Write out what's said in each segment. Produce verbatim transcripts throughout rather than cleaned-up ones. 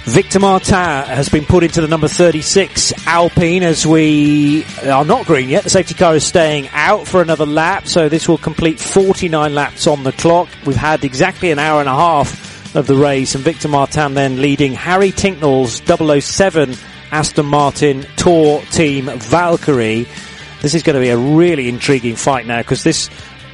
Victor Martin has been put into the number thirty-six Alpine as we are not green yet. The safety car is staying out for another lap, so this will complete forty-nine laps on the clock. We've had exactly an hour and a half of the race, and Victor Martin then leading Harry Tincknell's double oh seven Aston Martin Tour Team Valkyrie. This is going to be a really intriguing fight now, because this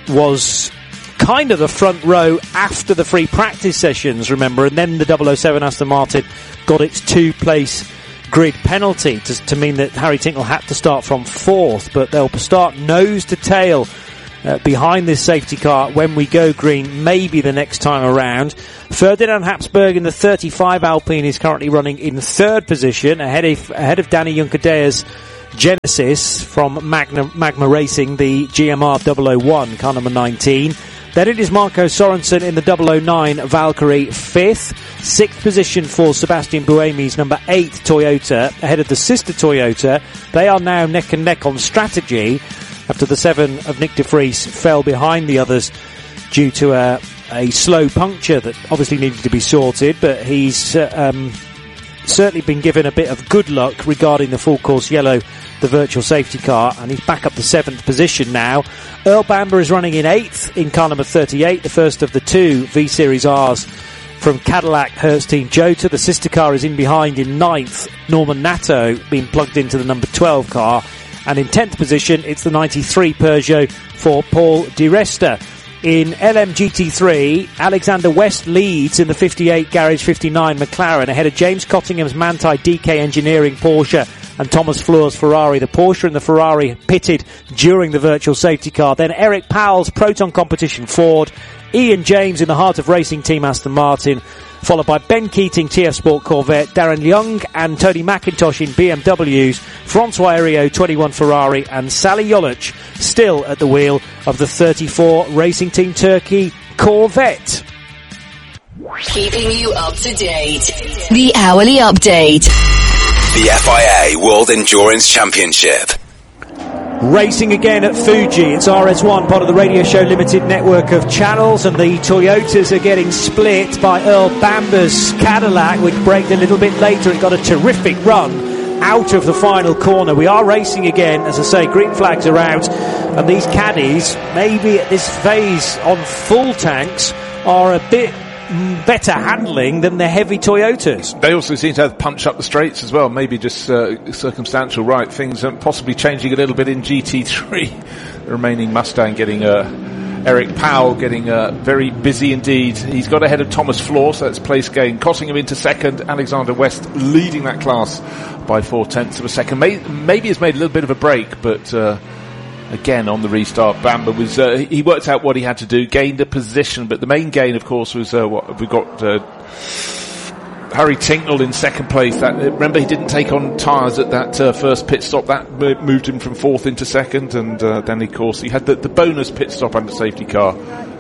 was kind of the front row after the free practice sessions, remember, and then the double oh seven Aston Martin got its two-place grid penalty to, to mean that Harry Tincknell had to start from fourth, but they'll start nose to tail uh, behind this safety car when we go green, maybe the next time around. Ferdinand Habsburg in the thirty-five Alpine is currently running in third position, ahead of, ahead of Danny Junkerdea's Genesis from Magna, Magma Racing, the G M R double oh one, car number nineteen. Then it is Marco Sorensen in the double oh nine Valkyrie, fifth. Sixth position for Sebastian Buemi's number eight Toyota, ahead of the sister Toyota. They are now neck and neck on strategy after the seven of Nick de Vries fell behind the others due to a, a slow puncture that obviously needed to be sorted, but he's uh, um, certainly been given a bit of good luck regarding the full course yellow, the virtual safety car, and he's back up to seventh position now. Earl Bamber is running in eighth in car number thirty-eight, the first of the two V-Series R's from Cadillac Hertz Team Jota. The sister car is in behind in ninth, Norman Nato being plugged into the number twelve car, and in tenth position it's the ninety-three Peugeot for Paul Di Resta. In L M G T three, Alexander West leads in the fifty-eight Garage fifty-nine McLaren, ahead of James Cottingham's Manthey D K Engineering Porsche and Thomas Fleur's Ferrari. The Porsche and the Ferrari pitted during the virtual safety car. Then Eric Powell's Proton Competition Ford, Ian James in the Heart of Racing Team Aston Martin, followed by Ben Keating T F Sport Corvette, Darren Young and Tony McIntosh in B M Ws, Francois Heriot twenty-one Ferrari, and Sally Jolic still at the wheel of the thirty-four Racing Team Turkey Corvette. Keeping you up to date. The Hourly Update. The F I A World Endurance Championship. Racing again at Fuji. It's R S one, part of the Radio Show Limited network of channels, and the Toyotas are getting split by Earl Bamber's Cadillac, which braked a little bit later. It got a terrific run out of the final corner. We are racing again. As I say, green flags are out, and these caddies, maybe at this phase on full tanks, are a bit better handling than the heavy Toyotas. They also seem to have punch up the straights as well, maybe just uh, circumstantial, right? Things are possibly changing a little bit in G T three. The remaining Mustang getting uh, Eric Powell getting uh, very busy indeed. He's got ahead of Thomas Fleur, so that's place gain. Cottingham into second, Alexander West leading that class by four tenths of a second. May- maybe has made a little bit of a break, but uh, again, on the restart, Bamber was, uh, he worked out what he had to do, gained a position, but the main gain, of course, was, uh, what we got, uh, Harry Tincknell in second place. That, remember, he didn't take on tyres at that, uh, first pit stop. That moved him from fourth into second, and, uh, then, of course, he had the, the bonus pit stop under safety car.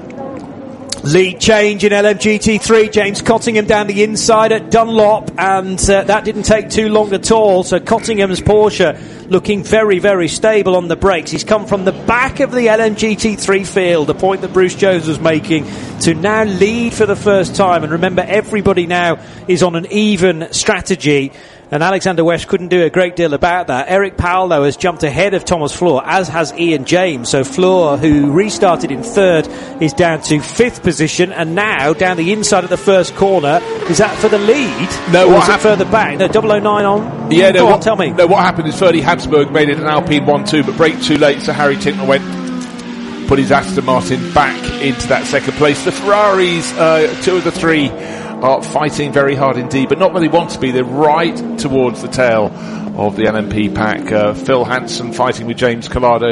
Lead change in L M G T three. James Cottingham down the inside at Dunlop, and uh, that didn't take too long at all. So Cottingham's Porsche looking very, very stable on the brakes. He's come from the back of the L M G T three field, the point that Bruce Jones was making, to now lead for the first time. And remember, everybody now is on an even strategy, and Alexander West couldn't do a great deal about that. Eric Powell, though, has jumped ahead of Thomas Fleur, as has Ian James. So Fleur, who restarted in third, is down to fifth position, and now down the inside of the first corner. Is that for the lead? No, or what is hap- it further back? No, double oh nine on? Yeah, no, Go what, on, tell me. No, what happened is Ferdy Habsburg made it an Alpine one two, but braked too late, so Harry Tincknell went, put his Aston Martin back into that second place. The Ferraris, uh, two of the three, are fighting very hard indeed, but not where they want to be. They're right towards the tail of the L M P pack. Uh, Phil Hanson fighting with James Collado,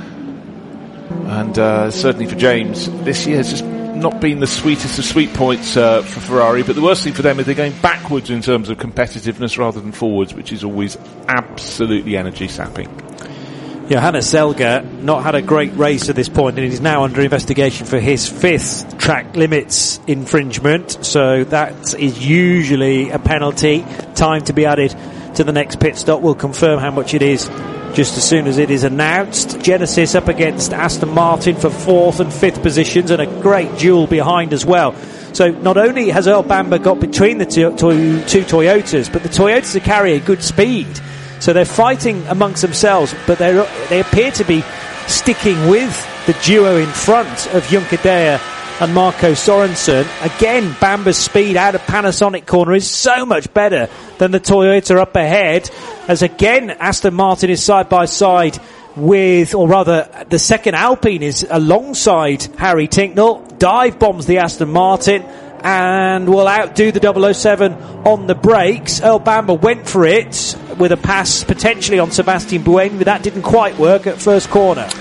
and uh, certainly for James, this year has just not been the sweetest of sweet points uh, for Ferrari, but the worst thing for them is they're going backwards in terms of competitiveness rather than forwards, which is always absolutely energy sapping. Johannes Zelger not had a great race at this point, and he's now under investigation for his fifth track limits infringement, so that is usually a penalty. Time to be added to the next pit stop. We'll confirm how much it is just as soon as it is announced. Genesis up against Aston Martin for fourth and fifth positions, and a great duel behind as well. So not only has Earl Bamber got between the two, two, two Toyotas, but the Toyotas are carrying good speed. So they're fighting amongst themselves, but they they appear to be sticking with the duo in front of Juncadella and Marco Sorensen. Again, Bamber's speed out of Panasonic corner is so much better than the Toyota up ahead, as again Aston Martin is side by side with, or rather the second Alpine is alongside Harry Tincknell, dive bombs the Aston Martin and will outdo the double oh seven on the brakes. Earl Bamber went for it with a pass potentially on Sebastian Buemi, but that didn't quite work at first corner.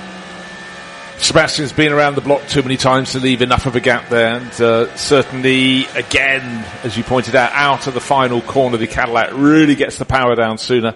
Sebastian's been around the block too many times to leave enough of a gap there, and uh, certainly, again, as you pointed out, out of the final corner, the Cadillac really gets the power down sooner.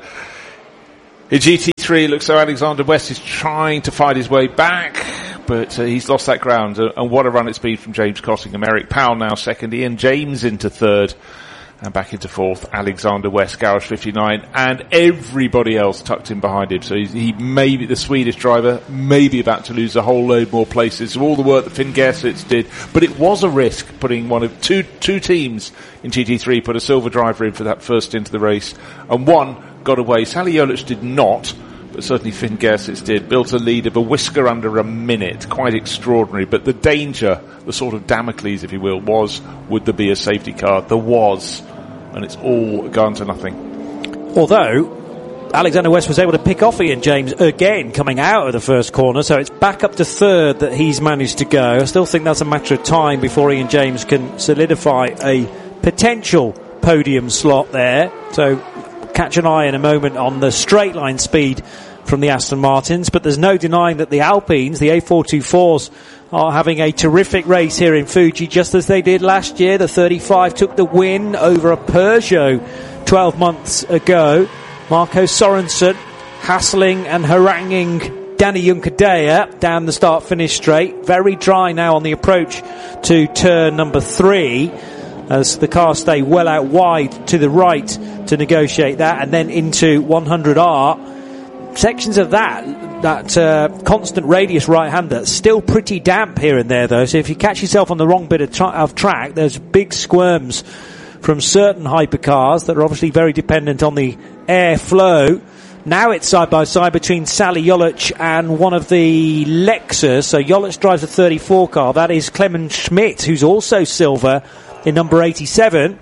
In G T three, it looks like Alexander West is trying to fight his way back, but uh, he's lost that ground, uh, and what a run it's been from James Costingham. Eric Powell now second, Ian James into third, and back into fourth, Alexander West, Garage fifty-nine, and everybody else tucked in behind him. So he, he may be, the Swedish driver, may be about to lose a whole load more places. So all the work that Finn Gerstlitz did, but it was a risk putting one of two two teams in G T three, put a silver driver in for that first into the race, and one got away. Sally Jolic did not, but certainly Finn Gerstlitz did. Built a lead of a whisker under a minute. Quite extraordinary. But the danger, the sort of Damocles, if you will, was, would there be a safety car? There was. And it's all gone to nothing. Although Alexander West was able to pick off Ian James again coming out of the first corner, so it's back up to third that he's managed to go. I still think that's a matter of time before Ian James can solidify a potential podium slot there. So catch an eye in a moment on the straight line speed from the Aston Martins, but there's no denying that the Alpines, the A four twenty-fours, are having a terrific race here in Fuji, just as they did last year. The thirty-five took the win over a Peugeot twelve months ago. Marco Sorensen hassling and haranguing Danny Juncadella down the start-finish straight. Very dry now on the approach to turn number three, as the cars stay well out wide to the right to negotiate that, and then into one hundred R. Sections of that, that uh, constant radius right-hander, still pretty damp here and there though, so if you catch yourself on the wrong bit of, tra- of track, there's big squirms from certain hypercars that are obviously very dependent on the air flow. Now it's side-by-side between Sally Jolic and one of the Lexus. So Jolic drives a thirty-four car. That is Clemens Schmidt, who's also silver in number eighty-seven.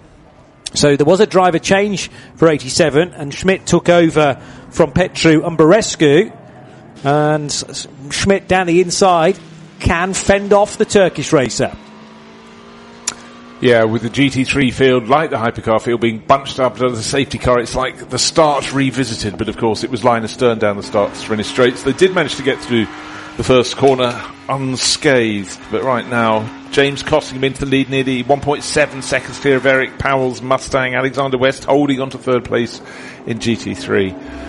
So there was a driver change for eighty-seven, and Schmidt took over from Petru Umberescu. And Schmidt down the inside can fend off the Turkish racer. Yeah, with the G T three field, like the hypercar field, being bunched up under the safety car, it's like the start revisited, but of course it was line astern down the start finish straight. So they did manage to get through the first corner unscathed, but right now James Costingham into the lead, nearly one point seven seconds clear of Eric Powell's Mustang. Alexander West holding on to third place in G T three.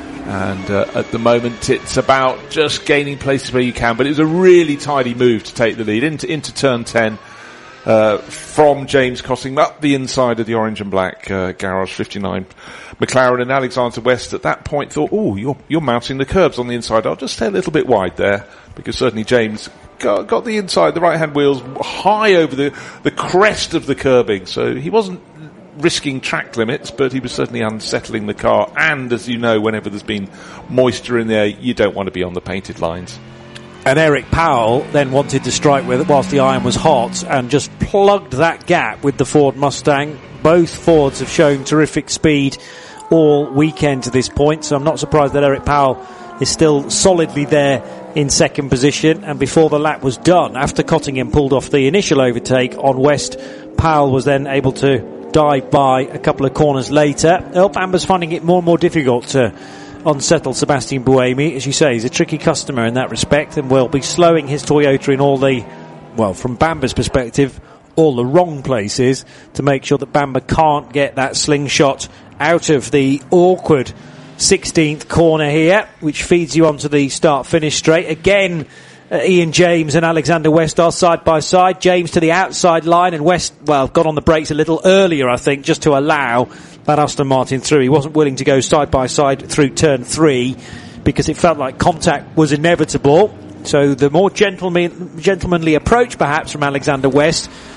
And uh, at the moment it's about just gaining places where you can, but it was a really tidy move to take the lead into, into turn ten. Uh, from James Costingham up the inside of the orange and black uh, Garage fifty-nine McLaren, and Alexander West at that point thought, oh, you're, you're mounting the curbs on the inside. I'll just stay a little bit wide there, because certainly James got, got the inside, the right-hand wheels high over the, the crest of the curbing. So he wasn't risking track limits, but he was certainly unsettling the car. And as you know, whenever there's been moisture in there, you don't want to be on the painted lines. And Eric Powell then wanted to strike with it whilst the iron was hot and just plugged that gap with the Ford Mustang. Both Fords have shown terrific speed all weekend to this point, so I'm not surprised that Eric Powell is still solidly there in second position. And before the lap was done, after Cottingham pulled off the initial overtake on West, Powell was then able to dive by a couple of corners later. Earl Bamber's finding it more and more difficult to unsettled Sebastian Buemi. As you say, he's a tricky customer in that respect, and will be slowing his Toyota in all the, well, from Bamber's perspective, all the wrong places, to make sure that Bamber can't get that slingshot out of the awkward sixteenth corner here, which feeds you onto the start-finish straight. Again, uh, Ian James and Alexander West are side by side. James to the outside line, and West, well, got on the brakes a little earlier, I think, just to allow that Aston Martin through. He wasn't willing to go side by side through turn three because it felt like contact was inevitable. So the more gentleman, gentlemanly approach perhaps from Alexander West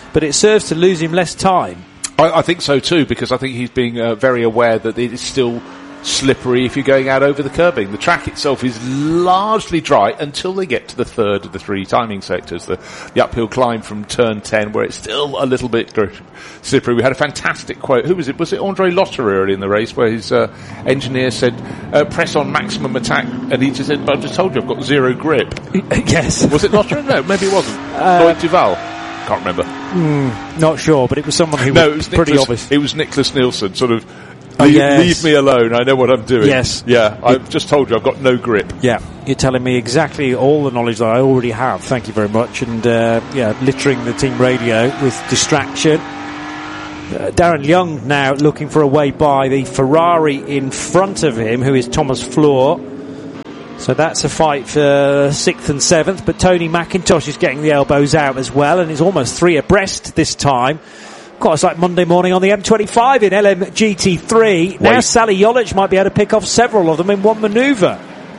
but it serves to lose him less time. I, I think so too, because I think he's being uh, very aware that it is still slippery if you're going out over the curbing. The track itself is largely dry until they get to the third of the three timing sectors, the, the uphill climb from turn ten, where it's still a little bit slippery. We had a fantastic quote. Who was it? Was it Andre Lotterer early in the race, where his uh, engineer said, uh, press on maximum attack, and he just said, but I just told you I've got zero grip. Yes. Was it Lotterer? No, maybe it wasn't. Uh, Lloyd Duval. Can't remember. Mm, not sure, but it was someone who no, was, was pretty Nicholas, obvious. It was Nicholas Nielsen, sort of, Oh, leave, yes. leave me alone, I know what I'm doing. Yes. Yeah, I've just told you I've got no grip. Yeah, you're telling me exactly all the knowledge that I already have. Thank you very much. And, uh, yeah, littering the team radio with distraction. Uh, Darren Young now looking for a way by the Ferrari in front of him, who is Thomas Floor. So that's a fight for sixth and seventh, but Tony McIntosh is getting the elbows out as well, and is almost three abreast this time. Quite like Monday morning on the M twenty-five in L M G T three. Wait. Now Sally Jolich might be able to pick off several of them in one manoeuvre.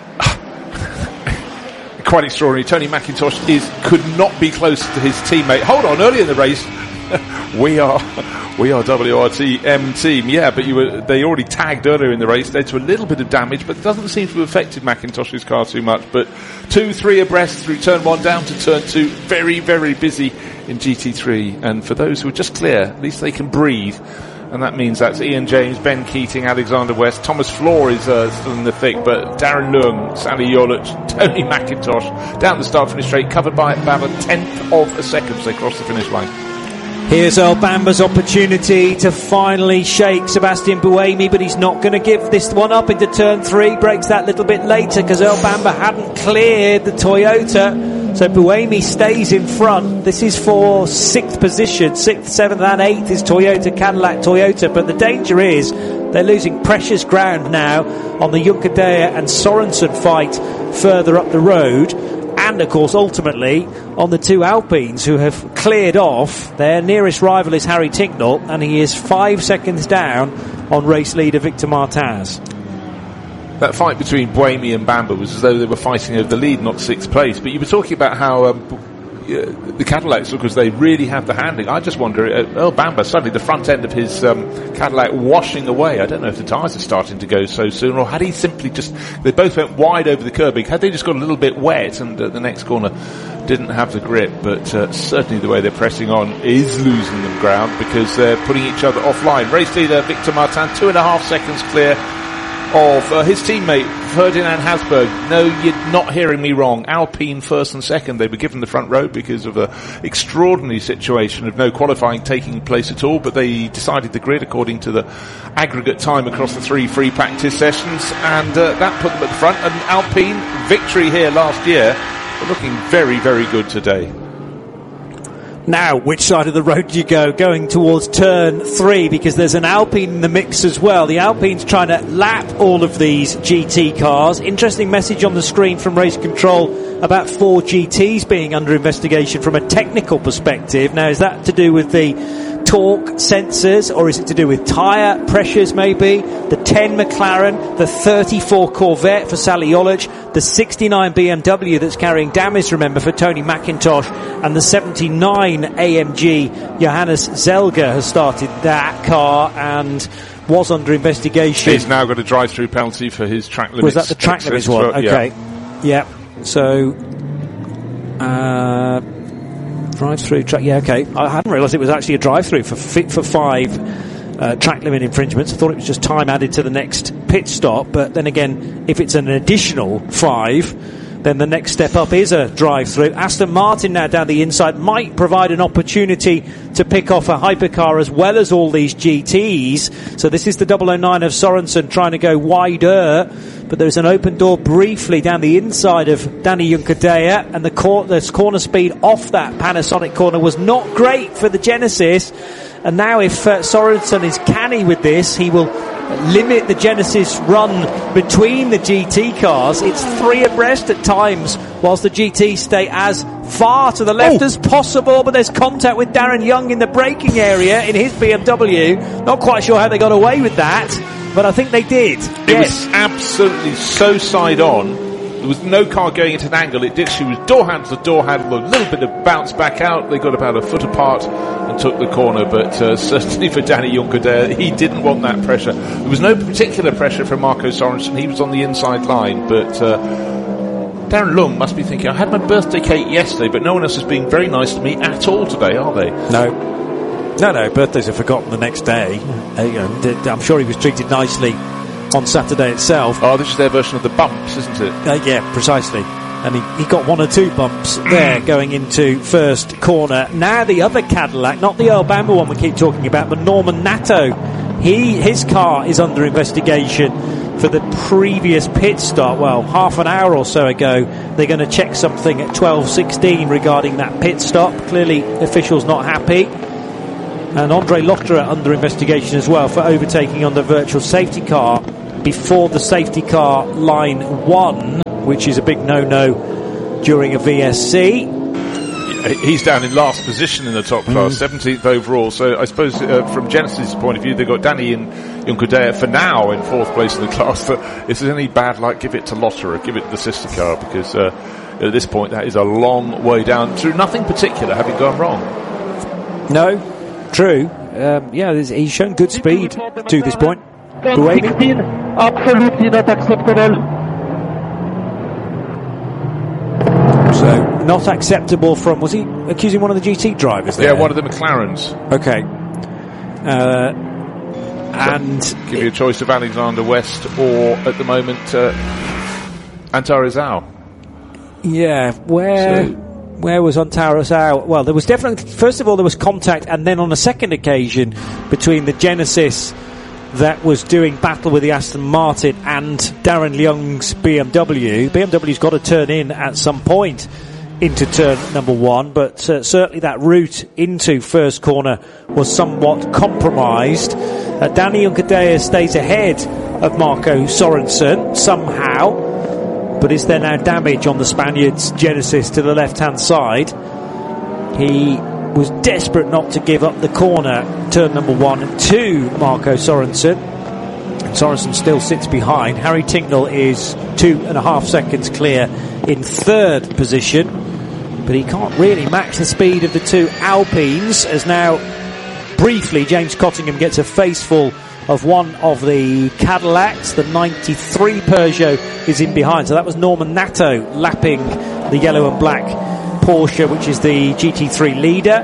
Quite extraordinary. Tony McIntosh is could not be closer to his teammate. Hold on, early in the race, we are we are W R T M team. Yeah, but you were they already tagged earlier in the race. Led to a little bit of damage, but it doesn't seem to have affected McIntosh's car too much. But two, three abreast through turn one down to turn two. Very, very busy in G T three, and for those who are just clear, at least they can breathe, and that means that's Ian James, Ben Keating, Alexander West, Thomas Floor is uh, still in the thick, but Darren Leung, Sally Jolich, Tony McIntosh down the start finish straight, covered by about a tenth of a second as they cross the finish line. Here's Earl Bamber's opportunity to finally shake Sebastian Buemi, but he's not going to give this one up into turn three. Breaks that little bit later because Earl Bamber hadn't cleared the Toyota. So Buemi stays in front. This is for sixth position. Sixth, seventh and eighth is Toyota, Cadillac, Toyota. But the danger is they're losing precious ground now on the Juncadella and Sorensen fight further up the road. And, of course, ultimately on the two Alpines who have cleared off. Their nearest rival is Harry Tincknell, and he is five seconds down on race leader Victor Martaz. That fight between Buemi and Bamber was as though they were fighting over the lead, not sixth place. But you were talking about how um, uh, the Cadillacs, because they really have the handling. I just wonder, uh, Earl Bamber, suddenly the front end of his um, Cadillac washing away. I don't know if the tyres are starting to go so soon, or had he simply just, they both went wide over the curbing. Had they just got a little bit wet and uh, the next corner didn't have the grip, but uh, certainly the way they're pressing on is losing them ground because they're putting each other offline. Race leader Victor Martin, two and a half seconds clear of uh, his teammate Ferdinand Hasberg. No, you're not hearing me wrong. Alpine first and second. They were given the front row because of an extraordinary situation of no qualifying taking place at all, but they decided the grid according to the aggregate time across the three free practice sessions, and uh, that put them at the front. And Alpine, victory here last year, are looking very, very good today. Now, which side of the road do you go? Going towards turn three, because there's an Alpine in the mix as well. The Alpine's trying to lap all of these G T cars. Interesting message on the screen from Race Control about four G Ts being under investigation from a technical perspective. Now, is that to do with the torque sensors, or is it to do with tyre pressures maybe? The ten McLaren, the thirty-four Corvette for Sally Jolich, the sixty-nine B M W that's carrying damage, remember, for Tony McIntosh, and the seventy-nine A M G Johannes Zelger has started that car and was under investigation. He's now got a drive-through penalty for his track limits. Was that the track limits one? Okay. Yeah. yeah. So, uh, drive-through track. Yeah, okay. I hadn't realised it was actually a drive-through for fit for five uh, track limit infringements. I thought it was just time added to the next pit stop. But then again, if it's an additional five, then the next step up is a drive-through. Aston Martin now down the inside might provide an opportunity to pick off a hypercar as well as all these G Ts. So this is the double oh nine of Sorensen trying to go wider, but there's an open door briefly down the inside of Danny Juncadella, and the, cor- the corner speed off that Panasonic corner was not great for the Genesis. And now if uh, Sorensen is canny with this, he will limit the Genesis run between the G T cars. It's three abreast at times, whilst the G Ts stay as far to the left oh. as possible, but there's contact with Darren Young in the braking area in his B M W. Not quite sure how they got away with that, but I think they did. It yes. was absolutely so side on There was no car going into an angle. It did. She was door handle to door handle, a little bit of bounce back out. They got about a foot apart and took the corner. But uh, certainly for Danny Juncadella, he didn't want that pressure. There was no particular pressure from Marco Sorensen. He was on the inside line, but uh, Darren Lung must be thinking, I had my birthday cake yesterday, but no one else is being very nice to me at all today, are they? No. No, no, birthdays are forgotten the next day. Uh, you know, I'm sure he was treated nicely on Saturday itself. Oh, this is their version of the bumps, isn't it? Uh, yeah, precisely. And he, he got one or two bumps there going into first corner. Now the other Cadillac, not the Earl Bamber one we keep talking about, but Norman Nato. He, his car is under investigation for the previous pit stop. Well, half an hour or so ago, they're going to check something at twelve sixteen regarding that pit stop. Clearly, officials not happy. And Andre Lotterer under investigation as well for overtaking on the virtual safety car before the safety car line one, which is a big no-no during a V S C. He's down in last position in the top class, mm. seventeenth overall. So I suppose uh, from Genesis' point of view, they've got Danny and Juncadella for now in fourth place in the class. So if there's any bad luck, give it to Lotterer, give it to the sister car, because uh, at this point that is a long way down through nothing particular having gone wrong. No. True. Um, yeah, he's shown good speed to this point. sixteen, absolutely not acceptable. So, not acceptable from, was he accusing one of the G T drivers there? Yeah, one of the McLarens. Okay. Uh, and... So give you a choice of Alexander West or, at the moment, uh, Antares Au. Yeah, where... So, Where was Antares out? Well, there was definitely, first of all, there was contact, and then on a second occasion between the Genesis that was doing battle with the Aston Martin and Darren Young's B M W. B M W's got to turn in at some point into turn number one, but uh, certainly that route into first corner was somewhat compromised. Uh, Danny Juncadella stays ahead of Marco Sorensen somehow. But is there now damage on the Spaniard's Genesis to the left-hand side? He was desperate not to give up the corner, turn number one, to Marco Sorensen. Sorensen still sits behind. Harry Tincknell is two and a half seconds clear in third position. But he can't really match the speed of the two Alpines, as now, briefly, James Cottingham gets a faceful of one of the Cadillacs. The ninety-three Peugeot is in behind. So that was Norman Nato lapping the yellow and black Porsche, which is the G T three leader.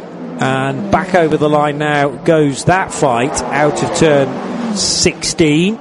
And back over the line now goes that fight out of turn sixteen.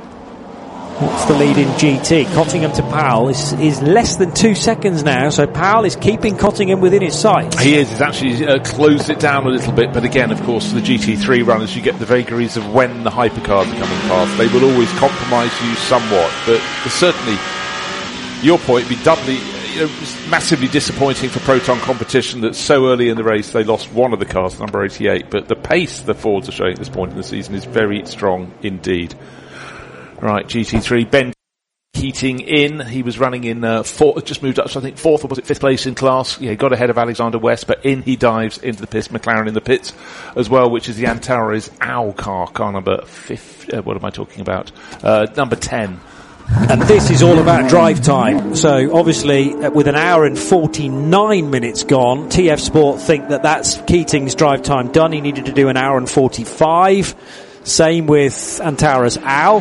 What's the lead in G T? Cottingham to Powell is, is less than two seconds now, so Powell is keeping Cottingham within his sights. He is. He's actually uh, closed it down a little bit, but again, of course, for the G T three runners, you get the vagaries of when the hypercars are coming past. They will always compromise you somewhat, but certainly, your point, be doubly, you know, massively disappointing for Proton Competition that so early in the race they lost one of the cars, number eighty-eight, but the pace the Fords are showing at this point in the season is very strong indeed. Right, G T three, Ben Keating in. He was running in uh, fourth, just moved up, so I think fourth or was it fifth place in class. Yeah, he got ahead of Alexander West, but in he dives into the pits. McLaren in the pits as well, which is the Antares Au car, car number fifth. Uh, what am I talking about? Uh, number ten. And this is all about drive time. So obviously, uh, with an hour and forty-nine minutes gone, T F Sport think that that's Keating's drive time done. He needed to do an hour and forty-five. Same with Antares Au.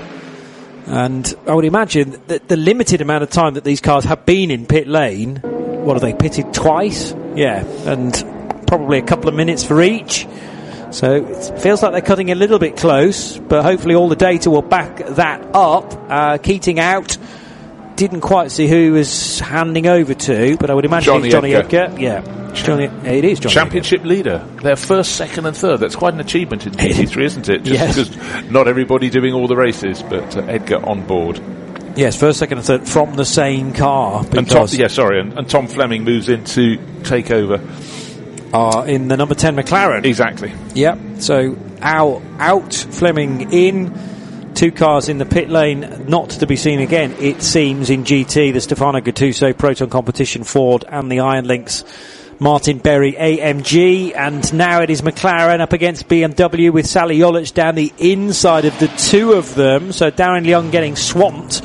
And I would imagine that the limited amount of time that these cars have been in pit lane, what are they, pitted twice? Yeah, and probably a couple of minutes for each. So it feels like they're cutting a little bit close, but hopefully all the data will back that up. Uh, Keating out. Didn't quite see who he was handing over to, but I would imagine Johnny it's Johnny Edgar. Edgar. Yeah, Johnny, it is Johnny Championship Edgar. leader. Their first, second and third. That's quite an achievement in G T three, isn't it? Just yes. because not everybody doing all the races, but uh, Edgar on board. Yes, first, second and third from the same car. And Tom, yeah, sorry, and, and Tom Fleming moves in to take over. Uh, in the number ten McLaren. Exactly. Yep, so out, out, Fleming in. Two cars in the pit lane, not to be seen again, it seems, in G T, the Stefano Gattuso Proton Competition Ford and the Iron Lynx Martin Berry A M G. And now it is McLaren up against B M W with Sally Jolich down the inside of the two of them. So Darren Young getting swamped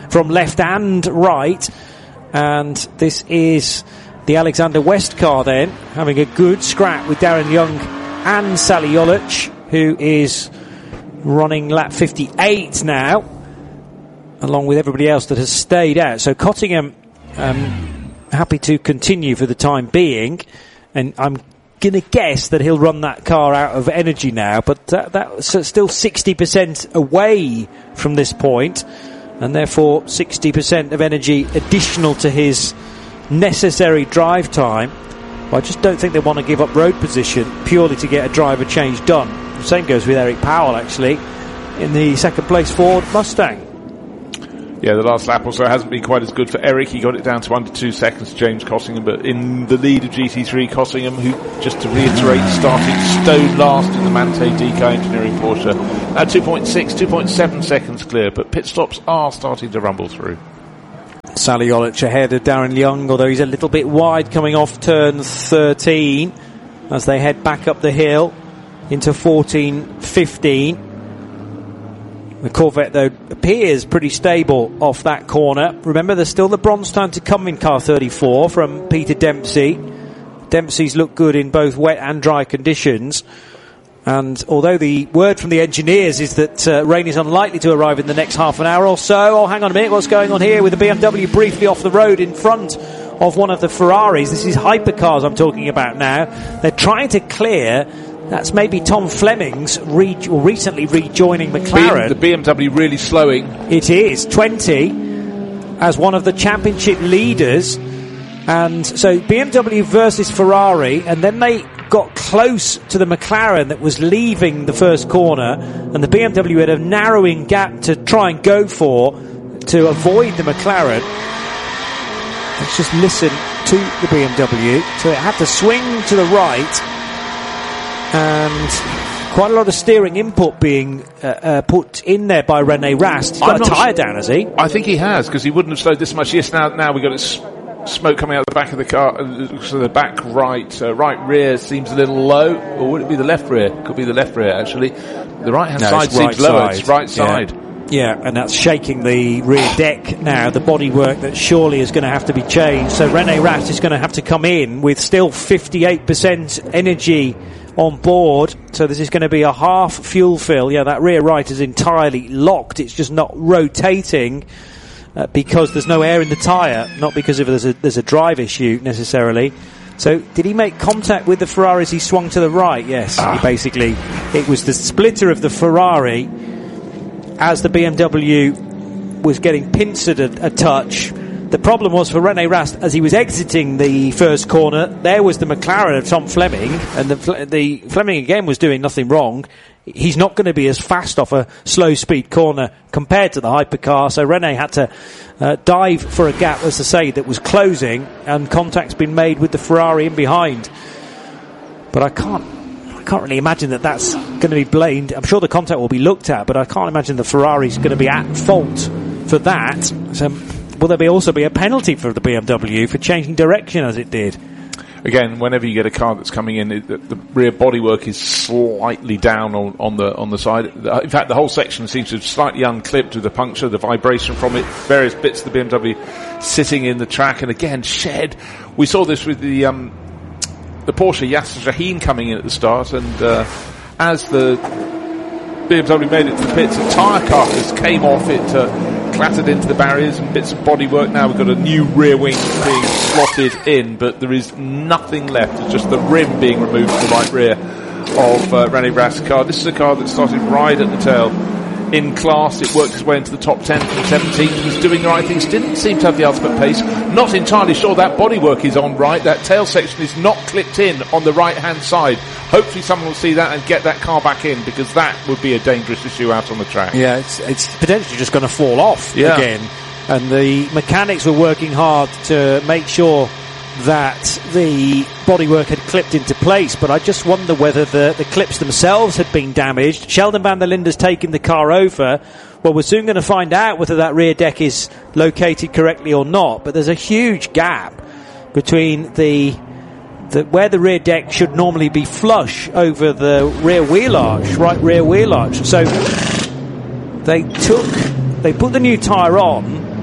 from left and right. And this is the Alexander West car then, having a good scrap with Darren Young and Sally Jolic, who is running lap fifty-eight now, along with everybody else that has stayed out. So Cottingham um, happy to continue for the time being, and I'm going to guess that he'll run that car out of energy now, but that, that's still sixty percent away from this point, and therefore sixty percent of energy additional to his necessary drive time. Well, I just don't think they want to give up road position purely to get a driver change done. The same goes with Eric Powell, actually, in the second place Ford Mustang. Yeah, the last lap or so hasn't been quite as good for Eric. He got it down to under two seconds to James Cottingham, but in the lead of G T three, Cottingham, who, just to reiterate, started stone last in the Manthey D K Engineering Porsche. Now two point six, two point seven seconds clear, but pit stops are starting to rumble through. Sally Jolic ahead of Darren Young, although he's a little bit wide coming off turn thirteen as they head back up the hill into fourteen fifteen. The Corvette, though, appears pretty stable off that corner. Remember, there's still the bronze time to come in car thirty-four from Peter Dempsey. Dempsey's looked good in both wet and dry conditions. And although the word from the engineers is that uh, rain is unlikely to arrive in the next half an hour or so, oh, hang on a minute, what's going on here with the B M W briefly off the road in front of one of the Ferraris? This is hypercars I'm talking about now. They're trying to clear. That's maybe Tom Fleming's re- or recently rejoining McLaren. The B M W really slowing. It is twenty as one of the championship leaders, and so B M W versus Ferrari, and then they got close to the McLaren that was leaving the first corner, and the B M W had a narrowing gap to try and go for to avoid the McLaren. Let's just listen to the B M W. So it had to swing to the right, and quite a lot of steering input being uh, uh, put in there by Rene Rast. He's got I'm a tyre sh- down, has he? I think he has, because he wouldn't have slowed this much. Yes, now now we've got this smoke coming out the back of the car, uh, so the back right, uh, right rear seems a little low, or would it be the left rear? Could be the left rear, actually. The right-hand no, side seems right lower, side. It's right side. Yeah. Yeah, and that's shaking the rear deck now, the bodywork that surely is going to have to be changed. So Rene Rast is going to have to come in with still fifty-eight percent energy on board. So this is going to be a half fuel fill. Yeah, that rear right is entirely locked. It's just not rotating uh, because there's no air in the tyre, not because of there's a, there's a drive issue necessarily. So did he make contact with the Ferrari as he swung to the right? Yes, ah. he basically, it was the splitter of the Ferrari as the B M W was getting pincered a, a touch. The problem was for Rene Rast, as he was exiting the first corner, there was the McLaren of Tom Fleming, and the, the Fleming again was doing nothing wrong. He's not going to be as fast off a slow speed corner compared to the hypercar, so Rene had to uh, dive for a gap, as I say, that was closing, and contact's been made with the Ferrari in behind. But I can't I can't really imagine that that's going to be blamed. I'm sure the contact will be looked at, but I can't imagine the Ferrari's going to be at fault for that. So will there be also be a penalty for the B M W for changing direction as it did? Again, whenever you get a car that's coming in, it, the, the rear bodywork is slightly down on, on the on the side. In fact, the whole section seems to have slightly unclipped with the puncture, the vibration from it, various bits of the B M W sitting in the track, and again, shed. We saw this with the um, the Porsche Yasser Shahin coming in at the start, and uh, as the B M W made it to the pits, a tyre carcass came off it, uh, clattered into the barriers and bits of bodywork. Now we've got a new rear wing being slotted in, but there is nothing left. It's just the rim being removed from the right rear of uh, Rene Rast's car. This is a car that started right at the tail in class. It worked its way into the top ten from seventeenth, was doing the right things, didn't seem to have the ultimate pace. Not entirely sure that bodywork is on right. That tail section is not clipped in on the right hand side. Hopefully someone will see that and get that car back in, because that would be a dangerous issue out on the track. Yeah, it's, it's potentially just going to fall off yeah. again. And the mechanics were working hard to make sure that the bodywork had clipped into place, but I just wonder whether the, the clips themselves had been damaged. Sheldon van der Linde's taken the car over. Well, we're soon going to find out whether that rear deck is located correctly or not, but there's a huge gap between the, the where the rear deck should normally be flush over the rear wheel arch, right rear wheel arch. So they took, they put the new tyre on,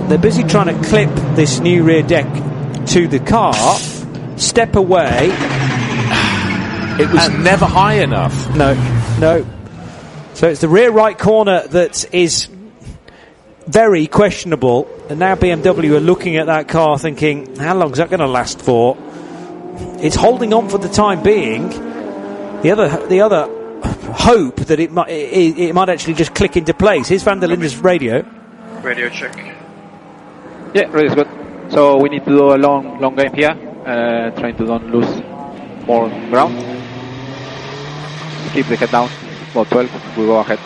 they're busy trying to clip this new rear deck to the car, step away. It was never high enough. No, no. So it's the rear right corner that is very questionable, and now B M W are looking at that car thinking, how long is that going to last for? It's holding on for the time being. The other, the other hope that it might, it, it might actually just click into place. Here's Van der Linde's radio. Radio check. Yeah, radio is good. So we need to do a long, long game here, uh, trying to don't lose more ground. Keep the head down. About twelve, we go ahead.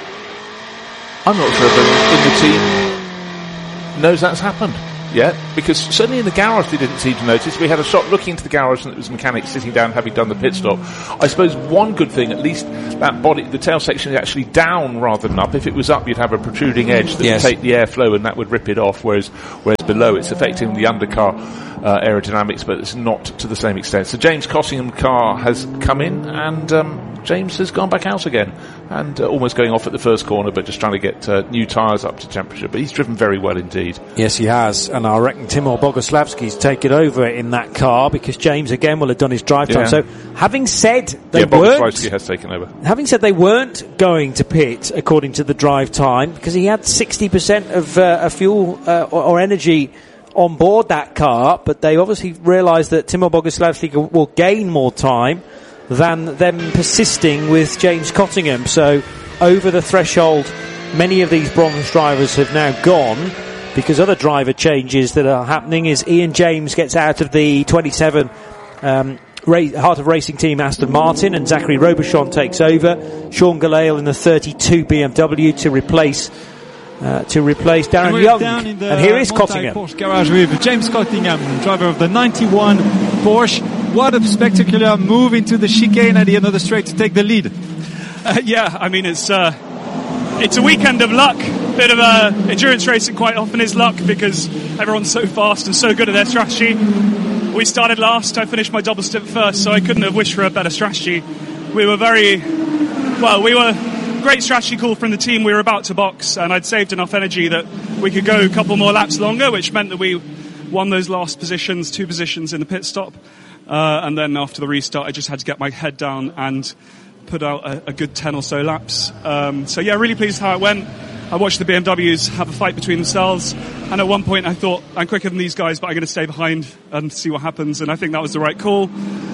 I'm not sure if anyone in the team knows that's happened yet, because certainly in the garage they didn't seem to notice. We had a shot looking into the garage and it was mechanics sitting down having done the pit stop. I suppose one good thing, at least that body, the tail section is actually down rather than up. If it was up, you'd have a protruding edge that yes. would take the airflow and that would rip it off, whereas whereas below it's affecting the undercar uh, aerodynamics, but it's not to the same extent. So James Cottingham car has come in, and um, James has gone back out again, and uh, almost going off at the first corner, but just trying to get uh, new tyres up to temperature. But he's driven very well indeed. Yes, he has, and I reckon Timur Boguslavski's taken over in that car, because James again will have done his drive time. Yeah. So, having said they yeah, weren't, Boguslavski has taken over. Having said they weren't going to pit according to the drive time, because he had sixty percent of uh, a fuel uh, or, or energy on board that car, but they obviously realised that Timur Boguslavski will gain more time than them persisting with James Cottingham. So over the threshold, many of these bronze drivers have now gone, because other driver changes that are happening is Ian James gets out of the twenty-seven um, ra- Heart of Racing team Aston Martin, and Zachary Robichon takes over. Sean Gallale in the thirty-two B M W to replace Uh, to replace Darren and Young. Down in the and here is Cottingham. Porsche garage with James Cottingham, driver of the ninety-one Porsche. What a spectacular move into the chicane at the end of the straight to take the lead. Uh, yeah, I mean, it's uh, it's a weekend of luck. Bit of uh, endurance racing quite often is luck, because everyone's so fast and so good at their strategy. We started last. I finished my double stint first, so I couldn't have wished for a better strategy. We were very, well, we were great strategy call from the team. We were about to box, and I'd saved enough energy that we could go a couple more laps longer, which meant that we won those last positions, two positions in the pit stop. Uh, and then after the restart, I just had to get my head down and put out a, a good ten or so laps. Um, so yeah, really pleased how it went. I watched the B M Ws have a fight between themselves, and at one point I thought, I'm quicker than these guys, but I'm going to stay behind and see what happens, and I think that was the right call.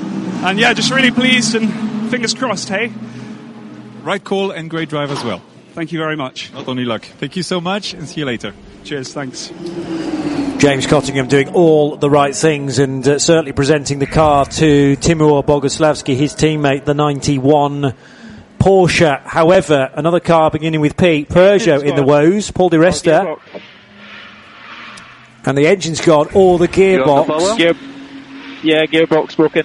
And yeah, just really pleased, and fingers crossed, hey? Right call and great drive as well. Thank you very much. Not only luck. Thank you so much, and see you later. Cheers, thanks. James Cottingham doing all the right things, and uh, certainly presenting the car to Timur Boguslavski, his teammate, the ninety-one Porsche. However, another car beginning with P, Peugeot in the woes, Paul Di Resta. And the engine's gone, or the gearbox. Gear, yeah, gearbox broken.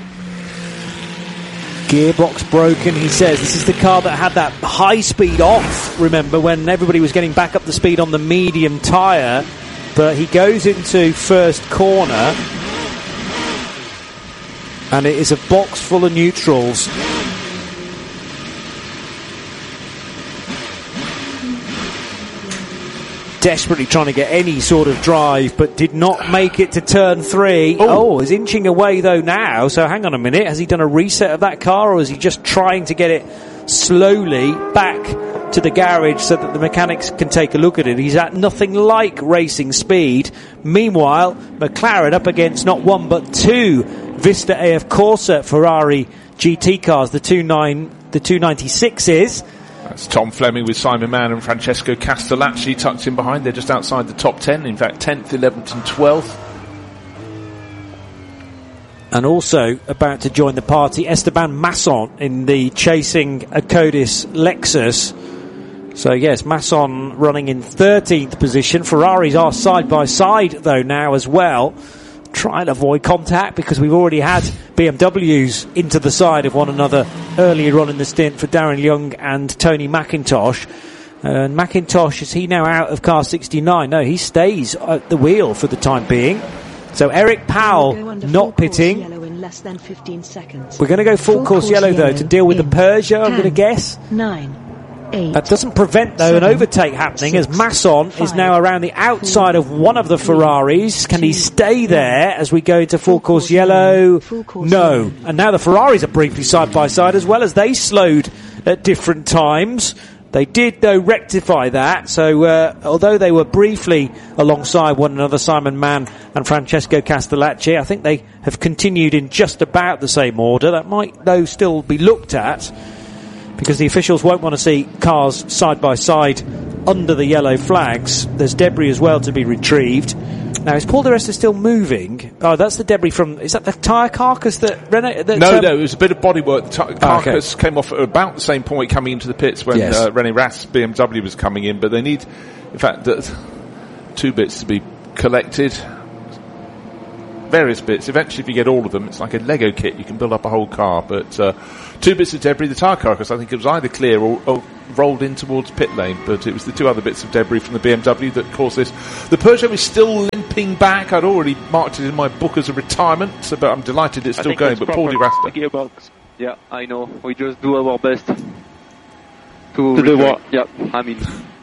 Gearbox broken, he says. This is the car that had that high speed off, remember, when everybody was getting back up the speed on the medium tyre. But he goes into first corner, and it is a box full of neutrals. Desperately trying to get any sort of drive, but did not make it to turn three. Oh, oh, is inching away though now. So hang on a minute. Has he done a reset of that car, or is he just trying to get it slowly back to the garage so that the mechanics can take a look at it? He's at nothing like racing speed. Meanwhile, McLaren up against not one but two Vista A F Corsa Ferrari G T cars, the two nine, the two ninety-sixes. That's Tom Fleming with Simon Mann and Francesco Castellacci tucked in behind. They're just outside the top ten, in fact tenth, eleventh and twelfth. And also about to join the party, Esteban Masson in the chasing Acodis Lexus. So yes, Masson running in thirteenth position. Ferraris are side by side though now as well. Try and avoid contact, because we've already had B M Ws into the side of one another earlier on in the stint for Darren Young and Tony McIntosh. And McIntosh, is he now out of car sixty-nine? No, he stays at the wheel for the time being. So Eric Powell not pitting. In less than fifteen seconds. We're going to go full, full course, course yellow, yellow though to deal with the Peugeot, I'm going to guess. Nine, eight, That doesn't prevent, though, seven, an overtake happening six, as Masson five, is now around the outside four, of one of the three, Ferraris. Can he two, stay there as we go into full course course yellow? yellow, full course No. yellow. And now the Ferraris are briefly side by side as well, as they slowed at different times. They did, though, rectify that. So, uh, although they were briefly alongside one another, Simon Mann and Francesco Castellacci, I think they have continued in just about the same order. That might, though, still be looked at, because the officials won't want to see cars side by side under the yellow flags. There's debris as well to be retrieved. Now, is Paul di Resta still moving? Oh, that's the debris from... Is that the tyre carcass that... Renault, that no, um, no, it was a bit of bodywork. The t- carcass okay. came off at about the same point coming into the pits when Yes. uh, René Rast B M W was coming in, but they need, in fact, the, two bits to be collected. Various bits. Eventually, if you get all of them, it's like a Lego kit. You can build up a whole car, but uh, two bits of debris. The tyre carcass, I think it was either clear or, or rolled in towards pit lane, but it was the two other bits of debris from the B M W that caused this. The Peugeot is still limping back. I'd already marked it in my book as a retirement, so, but I'm delighted it's still going. But Paul di Resta. Gearbox. Yeah, I know. We just do our best to, to do what? Yeah, I mean.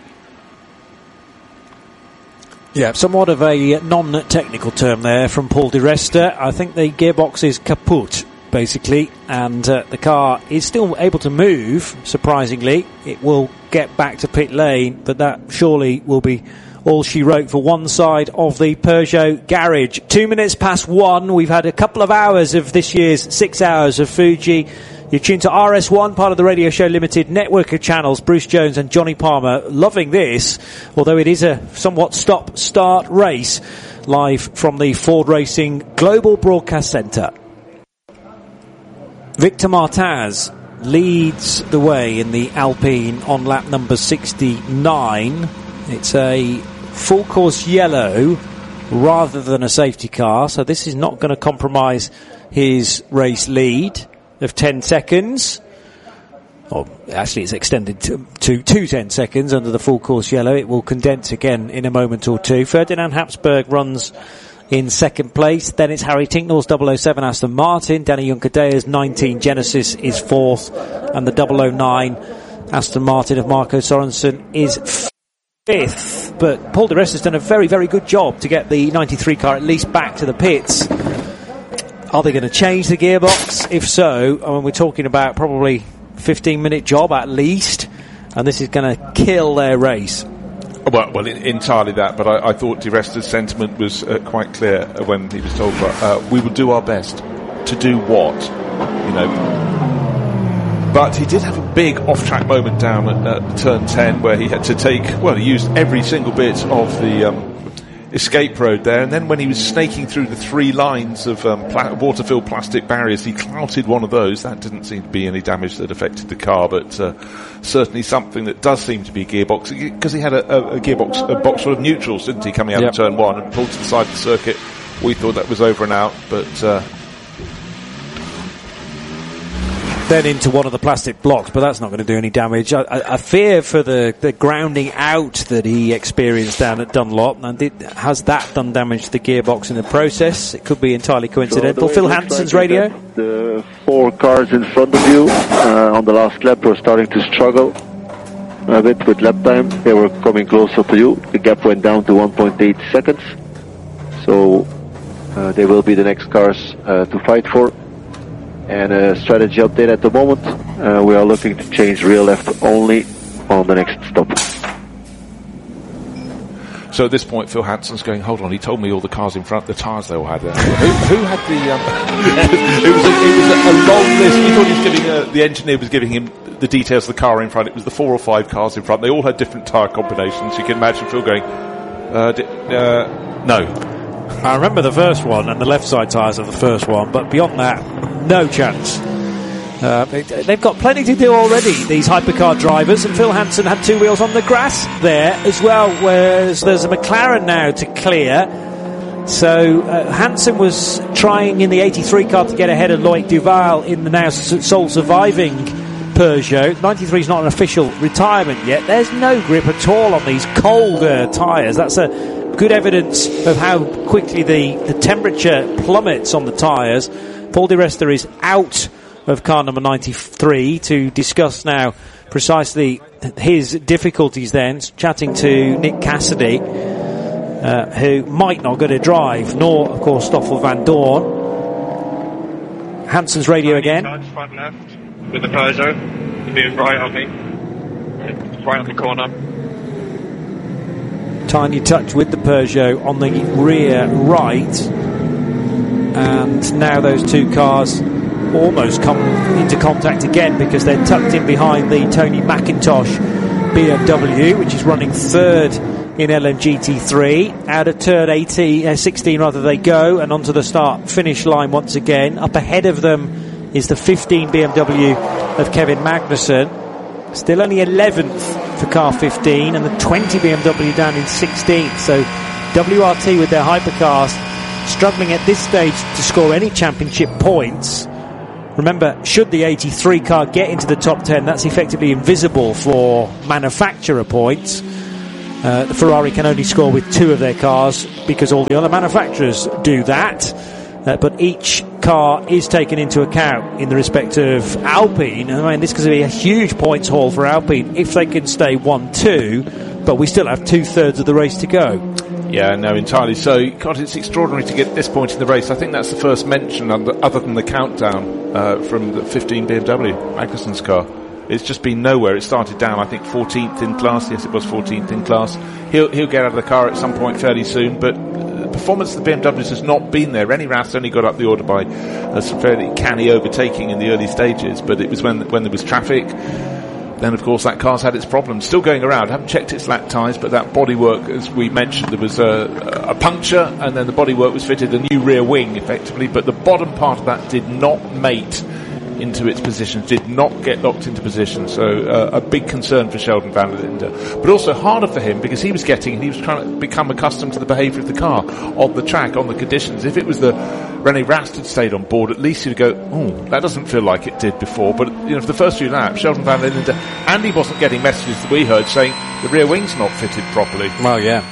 Yeah, somewhat of a non-technical term there from Paul di Resta. I think the gearbox is kaput, basically, and uh, the car is still able to move, surprisingly. It will get back to pit lane, but that surely will be all she wrote for one side of the Peugeot garage. Two minutes past one. We've had a couple of hours of this year's six hours of Fuji. You're tuned to R S one, part of the Radio Show Limited network of channels. Bruce Jones and Johnny Palmer loving this, although it is a somewhat stop-start race, live from the Ford Racing Global Broadcast Centre. Victor Martaz leads the way in the Alpine on lap number sixty-nine. It's a full course yellow rather than a safety car, so this is not going to compromise his race lead of ten seconds. Or actually it's extended to, to, to ten seconds under the full course yellow. It will condense again in a moment or two. Ferdinand Habsburg runs in second place. Then it's Harry Tinknell's double oh seven Aston Martin. Danny Juncadea's nineteen Genesis is fourth. And the double oh nine Aston Martin of Marco Sorensen is fifth. But Paul di Resta has done a very, very good job to get the ninety-three car at least back to the pits. Are they going to change the gearbox? If so, I mean, we're talking about probably fifteen minute job at least, and this is going to kill their race. Well, well, entirely that, but I, I thought di Resta's sentiment was uh, quite clear when he was told, uh, we will do our best. To do what? You know. But he did have a big off-track moment down at uh, turn ten where he had to take, well, he used every single bit of the um, escape road there, and then when he was snaking through the three lines of um, pla- water-filled plastic barriers, he clouted one of those. That didn't seem to be any damage that affected the car, but uh, certainly something that does seem to be a gearbox, because he had a, a, a gearbox, a box full of neutrals, didn't he, coming out yep. of turn one and pulled to the side of the circuit. We thought that was over and out, but uh, then into one of the plastic blocks, but that's not going to do any damage. I, I, I fear for the, the grounding out that he experienced down at Dunlop, and did, has that done damage to the gearbox in the process? It could be entirely coincidental. So Phil Hansen's like radio. The four cars in front of you uh, on the last lap were starting to struggle a bit with lap time. They were coming closer to you. The gap went down to one point eight seconds. So uh, they will be the next cars uh, to fight for. And a strategy update at the moment. Uh, we are looking to change rear left only on the next stop. So at this point, Phil Hansen's going, hold on, he told me all the cars in front, the tyres they all had there. who, who had the... Um, it was, a, it was a, a long list. He thought he was giving, uh, the engineer was giving him the details of the car in front. It was the four or five cars in front. They all had different tyre combinations. You can imagine Phil going, uh, di- uh, no. I remember the first one and the left side tyres of the first one, but beyond that, no chance. Uh, they, they've got plenty to do already, these hypercar drivers, and Phil Hansen had two wheels on the grass there as well, whereas there's a McLaren now to clear. So uh, Hansen was trying in the eighty-three car to get ahead of Loic Duval in the now sole surviving Peugeot. ninety-three is not an official retirement yet. There's no grip at all on these colder tyres. That's a good evidence of how quickly the, the temperature plummets on the tyres. Paul di Resta is out of car number ninety-three to discuss now precisely his difficulties then, chatting to Nick Cassidy, uh, who might not get a drive, nor, of course, Stoffel van Dorn. Hanson's radio again. Touch, front left with the Peugeot. Being right on me. Right on the corner. Tiny touch with the Peugeot on the rear right. And now those two cars almost come into contact again because they're tucked in behind the Tony McIntosh B M W, which is running third in L M G T three. Out of turn eighteen, uh, sixteen rather they go, and onto the start finish line once again. Up ahead of them is the fifteen B M W of Kevin Magnussen. Still only eleventh for car fifteen, and the twenty B M W down in sixteenth. So W R T with their hypercars struggling at this stage to score any championship points. Remember, should the eighty-three car get into the top ten, that's effectively invisible for manufacturer points. Uh, the Ferrari can only score with two of their cars because all the other manufacturers do that. Uh, but each car is taken into account in the respect of Alpine. I mean, this is going to be a huge points haul for Alpine if they can stay one two, but we still have two-thirds of the race to go. Yeah, no, entirely so. God, it's extraordinary to get to this point in the race. I think that's the first mention, under, other than the countdown, uh, from the fifteen B M W, Magnussen's car. It's just been nowhere. It started down, I think, fourteenth in class. Yes, it was fourteenth in class. He'll he'll get out of the car at some point fairly soon, but the performance of the B M Ws has not been there. Rennie Rast only got up the order by uh, some fairly canny overtaking in the early stages, but it was when when there was traffic. Then, of course, that car's had its problems. Still going around. I haven't checked its lap tyres, but that bodywork, as we mentioned, there was a, a puncture, and then the bodywork was fitted a new rear wing, effectively, but the bottom part of that did not mate into its position, did not get locked into position. So uh, a big concern for Sheldon van der Linde, but also harder for him because he was getting, he was trying to become accustomed to the behaviour of the car on the track, on the conditions. If it was the Rennie Rast had stayed on board, at least he'd go, oh, that doesn't feel like it did before. But you know, for the first few laps, Sheldon van der Linde, and he wasn't getting messages that we heard saying the rear wing's not fitted properly. Well, yeah.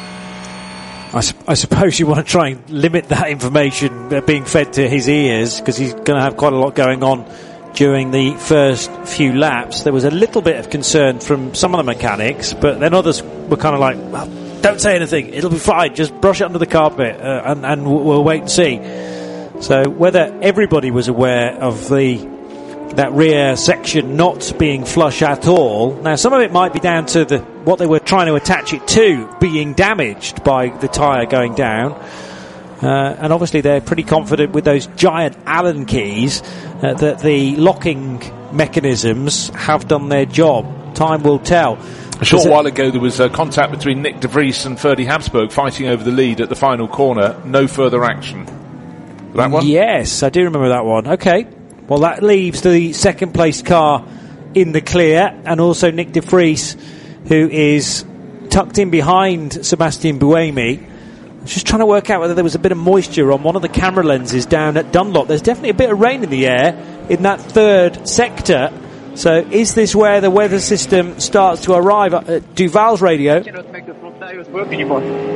I, su- I suppose you want to try and limit that information uh, being fed to his ears, because he's going to have quite a lot going on during the first few laps. There was a little bit of concern from some of the mechanics, but then others were kind of like, well, don't say anything, it'll be fine, just brush it under the carpet, uh, and, and we'll, we'll wait and see. So whether everybody was aware of the that rear section not being flush at all, now some of it might be down to the what they were trying to attach it to being damaged by the tyre going down. Uh, and obviously they're pretty confident with those giant Allen keys uh, that the locking mechanisms have done their job. Time will tell. A short while ago there was uh, contact between Nick de Vries and Ferdy Habsburg fighting over the lead at the final corner. No further action. That one? Yes, I do remember that one. Okay. Well, that leaves the second place car in the clear, and also Nick de Vries, who is tucked in behind Sebastian Buemi. I was just trying to work out whether there was a bit of moisture on one of the camera lenses down at Dunlop. There's definitely a bit of rain in the air in that third sector. So is this where the weather system starts to arrive? At Duval's radio. I cannot make the front tires work anymore.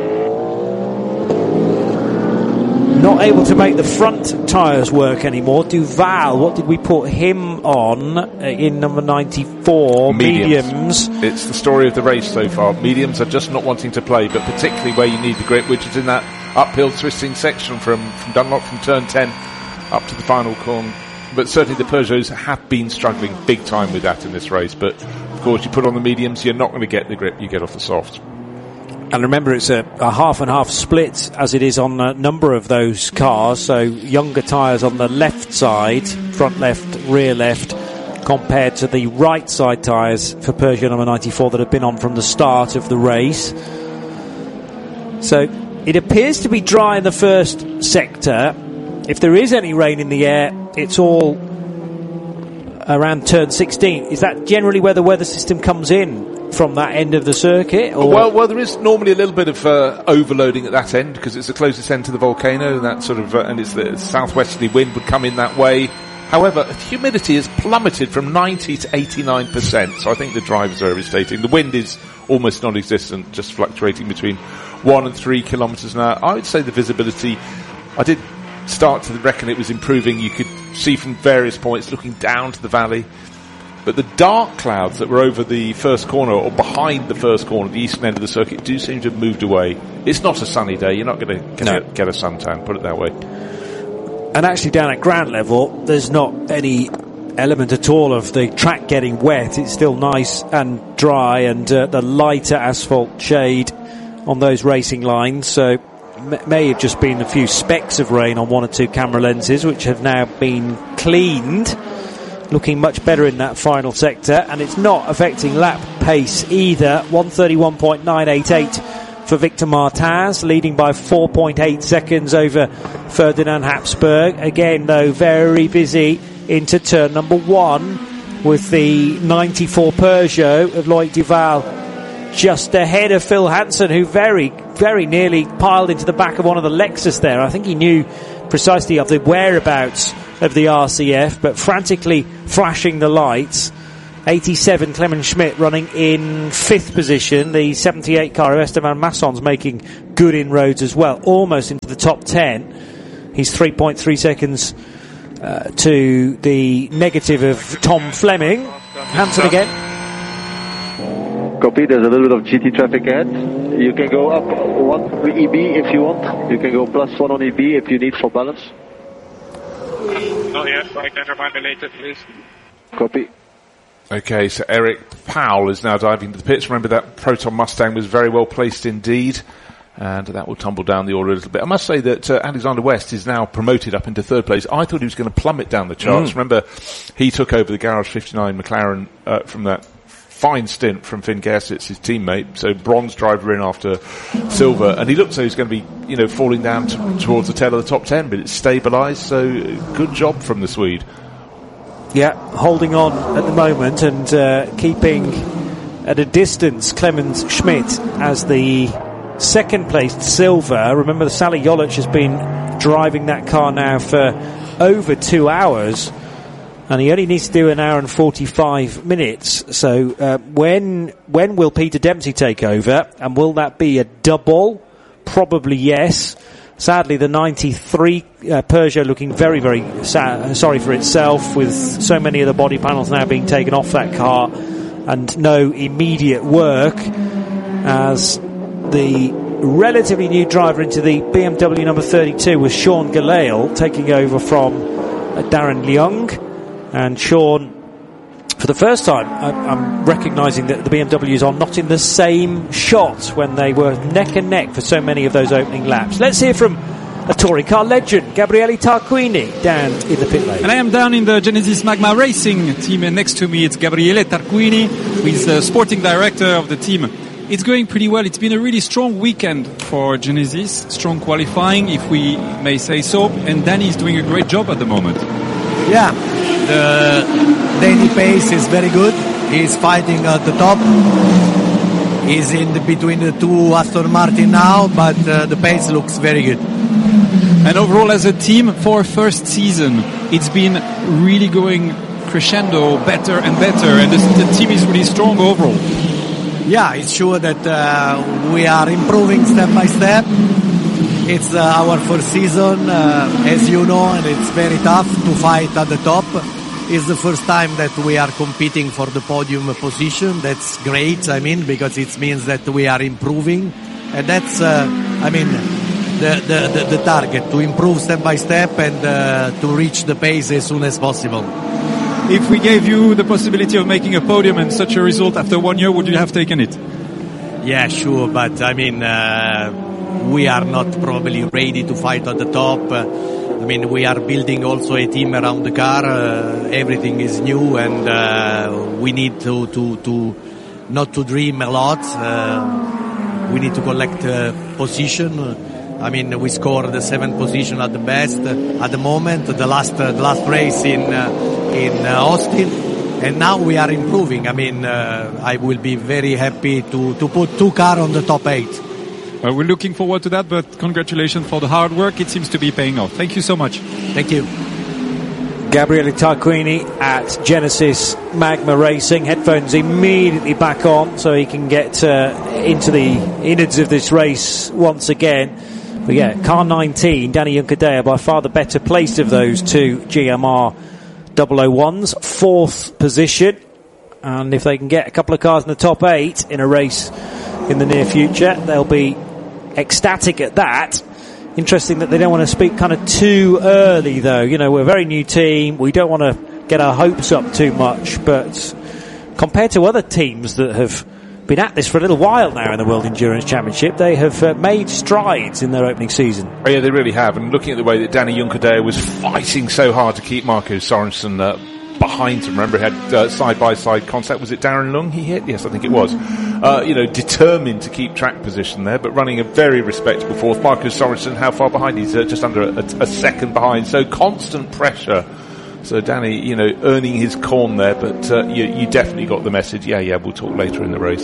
Not able to make the front tyres work anymore. Duval, what did we put him on uh, in number ninety-four? Mediums. Mediums. It's the story of the race so far. Mediums are just not wanting to play, but particularly where you need the grip, which is in that uphill twisting section from, from Dunlop from turn ten up to the final corner. But certainly the Peugeots have been struggling big time with that in this race. But of course, you put on the mediums, you're not going to get the grip you get off the softs. And remember, it's a, a half and half split as it is on a number of those cars. So younger tyres on the left side, front left, rear left, compared to the right side tyres for Peugeot number ninety-four that have been on from the start of the race. So it appears to be dry in the first sector. If there is any rain in the air, it's all around turn sixteen. Is that generally where the weather system comes in? From that end of the circuit? Or? Well, well, there is normally a little bit of uh, overloading at that end because it's the closest end to the volcano, and that sort of, uh, and it's the southwesterly wind would come in that way. However, humidity has plummeted from ninety to eighty-nine percent, so I think the drivers are irritating. The wind is almost non-existent, just fluctuating between one and three kilometres an hour. I would say the visibility, I did start to reckon it was improving. You could see from various points looking down to the valley. But the dark clouds that were over the first corner or behind the first corner, the eastern end of the circuit, do seem to have moved away. It's not a sunny day. You're not going to no. get a suntan, put it that way. And actually down at ground level, there's not any element at all of the track getting wet. It's still nice and dry, and uh, the lighter asphalt shade on those racing lines. So m- may have just been a few specks of rain on one or two camera lenses, which have now been cleaned. Looking much better in that final sector, and it's not affecting lap pace either. one thirty-one point nine eight eight for Victor Martins, leading by four point eight seconds over Ferdinand Habsburg. Again, though, very busy into turn number one with the ninety-four Peugeot of Loic Duval just ahead of Phil Hansen, who very, very nearly piled into the back of one of the Lexus there. I think he knew precisely of the whereabouts of the R C F, but frantically flashing the lights. eighty-seven Clement Schmidt running in fifth position. The seventy-eight car of Esteban Masson's making good inroads as well, almost into the top ten. He's three point three seconds uh, to the negative of Tom Fleming. Hansen again. Copy, there's a little bit of G T traffic ahead. You can go up one with E B if you want. You can go plus one on E B if you need for balance. Not yet, I can remind me later, please. Copy. Okay, so Eric Powell is now diving to the pits. Remember that Proton Mustang was very well placed indeed, and that will tumble down the order a little bit. I must say that uh, Alexander West is now promoted up into third place. I thought he was going to plummet down the charts. Mm. Remember, he took over the Garage fifty-nine McLaren uh, from that fine stint from Finn Gersitz, his teammate, so bronze driver in after silver, and he looked so he's going to be, you know, falling down to, towards the tail of the top ten, but it's stabilised, so good job from the Swede. Yeah, holding on at the moment and uh, keeping at a distance Clemens Schmidt as the second placed silver. Remember, the Sally Jolic has been driving that car now for over two hours. And he only needs to do an hour and forty-five minutes. So uh, when when will Peter Dempsey take over? And will that be a double? Probably yes. Sadly, the ninety-three uh, Peugeot looking very, very sa- sorry for itself, with so many of the body panels now being taken off that car and no immediate work, as the relatively new driver into the B M W number thirty-two was Sean Galale, taking over from uh, Darren Leung. And Sean, for the first time, I'm recognising that the B M Ws are not in the same shot when they were neck and neck for so many of those opening laps. Let's hear from a touring car legend, Gabriele Tarquini, down in the pit lane. And I am down in the Genesis Magma Racing team, and next to me it's Gabriele Tarquini, who is the sporting director of the team. It's going pretty well. It's been a really strong weekend for Genesis, strong qualifying, if we may say so, and Danny's doing a great job at the moment. Yeah, the daily pace is very good. He's fighting at the top. He's in the, between the two Aston Martin now, but uh, the pace looks very good. And overall, as a team, for first season, it's been really going crescendo, better and better, and the, the team is really strong overall. Yeah, it's sure that uh, we are improving step by step. It's uh, our first season, uh, as you know, and it's very tough to fight at the top. It's the first time that we are competing for the podium position. That's great, I mean, because it means that we are improving. And that's, uh, I mean, the, the, the, the target, to improve step by step and uh, to reach the pace as soon as possible. If we gave you the possibility of making a podium and such a result after one year, would you have taken it? Yeah, sure, but I mean, uh, we are not probably ready to fight at the top. Uh, I mean, we are building also a team around the car. Uh, everything is new, and uh, we need to, to, to not to dream a lot. Uh, we need to collect uh, position. I mean, we scored the seventh position at the best uh, at the moment. The last uh, the last race in uh, in uh, Austin, and now we are improving. I mean, uh, I will be very happy to to put two cars on the top eight. Well, we're looking forward to that, but congratulations for the hard work. It seems to be paying off. Thank you so much. Thank you. Gabriele Tarquini at Genesis Magma Racing. Headphones immediately back on so he can get uh, into the innards of this race once again. But yeah, car nineteen, Danny Juncadella, by far the better placed of those two G M R double oh ones, fourth position. And if they can get a couple of cars in the top eight in a race in the near future, they'll be ecstatic at that. Interesting that they don't want to speak kind of too early, though. You know, we're a very new team. We don't want to get our hopes up too much. But compared to other teams that have been at this for a little while now in the World Endurance Championship, they have uh, made strides in their opening season. Oh, yeah, they really have. And looking at the way that Danny Juncadella was fighting so hard to keep Marco Sorensen uh, behind him. Remember, he had uh, side-by-side contact. Was it Darren Lung he hit? Yes, I think it was. Uh, you know, determined to keep track position there, but running a very respectable fourth. Marco Sorensen, how far behind? He's uh, just under a, a second behind. So constant pressure. So Danny, you know, earning his corn there, but uh, you, you definitely got the message. Yeah, yeah, we'll talk later in the race.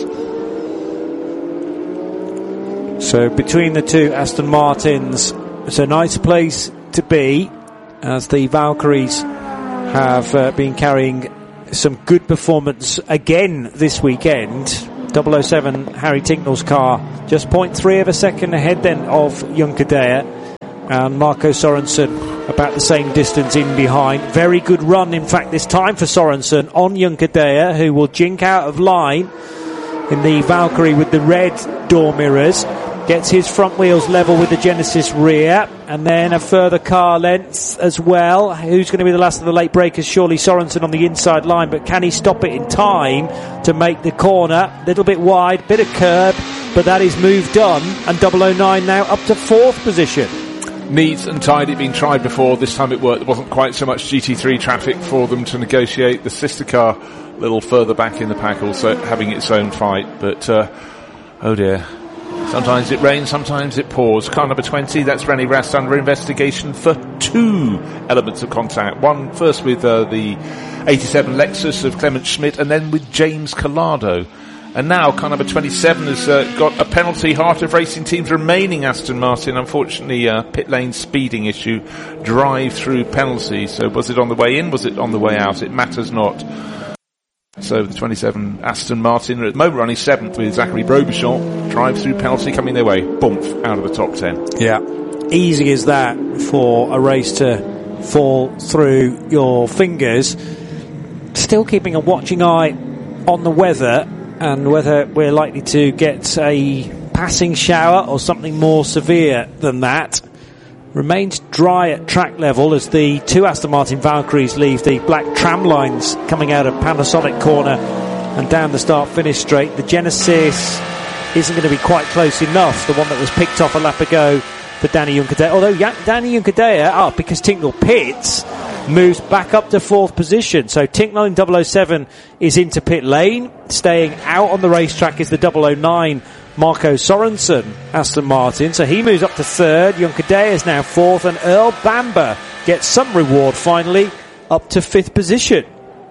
So between the two Aston Martins, it's a nice place to be, as the Valkyries have uh, been carrying some good performance again this weekend. double oh seven Harry Tincknell's car just zero point three of a second ahead then of Juncadella, and Marco Sorensen about the same distance in behind. Very good run, in fact, this time for Sorensen on Juncadella, who will jink out of line in the Valkyrie with the red door mirrors. Gets his front wheels level with the Genesis rear, and then a further car length as well. Who's going to be the last of the late breakers? Surely Sorensen on the inside line, but can he stop it in time to make the corner? Little bit wide, bit of curb, but that is moved on, and double oh nine now up to fourth position. Neat and tidy, been tried before. This time it worked. There wasn't quite so much G T three traffic for them to negotiate. The sister car a little further back in the pack, also having its own fight, but uh, oh dear. Sometimes it rains, sometimes it pours. Car number twenty, that's René Rast under investigation for two elements of contact. One first with uh, the eighty-seven Lexus of Clement Schmidt, and then with James Collado. And now car number twenty-seven has uh, got a penalty. Heart of Racing Teams remaining Aston Martin. Unfortunately, uh, pit lane speeding issue, drive-through penalty. So was it on the way in? Was it on the way out? It matters not. So the twenty-seven Aston Martin at the moment running seventh with Zachary Robichon. Drive-through penalty coming their way. Boomf, out of the top ten. Yeah. Easy as that for a race to fall through your fingers. Still keeping a watching eye on the weather and whether we're likely to get a passing shower or something more severe than that. Remains dry at track level as the two Aston Martin Valkyries leave the black tram lines coming out of Panasonic corner and down the start-finish straight. The Genesis isn't going to be quite close enough, the one that was picked off a lap ago for Danny Juncadella. Although yeah, Danny Juncadella, ah, because Tincknell pits, moves back up to fourth position. So Tincknell in double oh seven is into pit lane. Staying out on the racetrack is the double oh nine Marco Sorensen Aston Martin, so he moves up to third. Juncadella is now fourth, and Earl Bamber gets some reward finally, up to fifth position.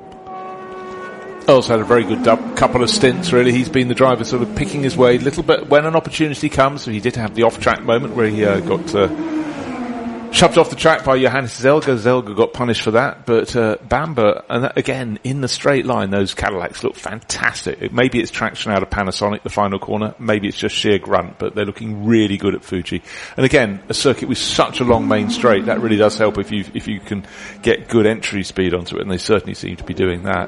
Earl's had a very good dub, couple of stints really. He's been the driver sort of picking his way a little bit when an opportunity comes. So he did have the off-track moment where he uh, got uh, shoved off the track by Johannes Zelga. Zelga got punished for that, but uh, Bamber, and that, again, in the straight line, those Cadillacs look fantastic. Maybe it's traction out of Panasonic, the final corner. Maybe it's just sheer grunt, but they're looking really good at Fuji. And again, a circuit with such a long main straight, that really does help if you if you can get good entry speed onto it, and they certainly seem to be doing that.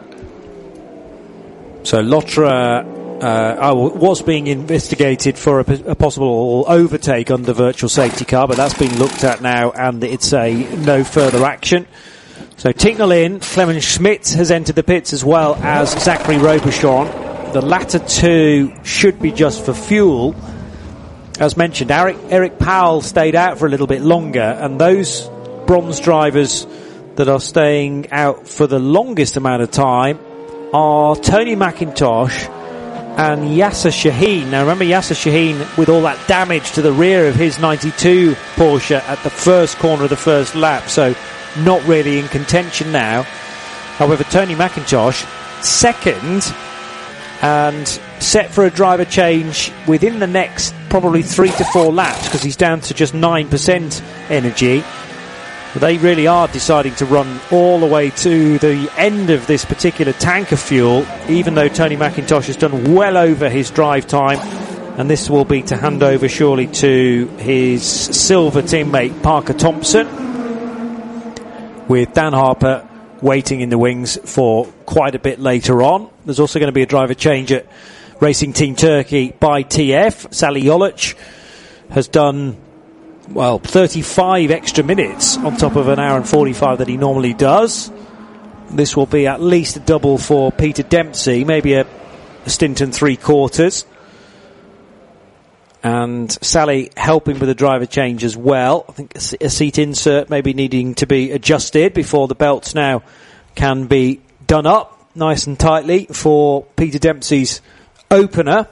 So Lotra Uh, was being investigated for a, a possible overtake under virtual safety car, but that's been looked at now and it's a no further action. So Tincknell in, Clement Schmidt has entered the pits as well as Zachary Robichon. The latter two should be just for fuel. As mentioned, Eric, Eric Powell stayed out for a little bit longer, and those bronze drivers that are staying out for the longest amount of time are Tony McIntosh and Yasser Shaheen. Now remember, Yasser Shaheen, with all that damage to the rear of his ninety-two Porsche at the first corner of the first lap, so not really in contention now. However, Tony McIntosh, second, and set for a driver change within the next probably three to four laps, because he's down to just nine percent energy. They really are deciding to run all the way to the end of this particular tank of fuel, even though Tony McIntosh has done well over his drive time and this will be to hand over surely to his silver teammate Parker Thompson, with Dan Harper waiting in the wings for quite a bit later on. There's also going to be a driver change at Racing Team Turkey by T F. Sally Jolic has done, well, thirty-five extra minutes on top of an hour and forty-five that he normally does. This will be at least a double for Peter Dempsey, maybe a, a stint and three quarters. And Sally helping with the driver change as well. I think a, a seat insert maybe needing to be adjusted before the belts now can be done up nice and tightly for Peter Dempsey's opener.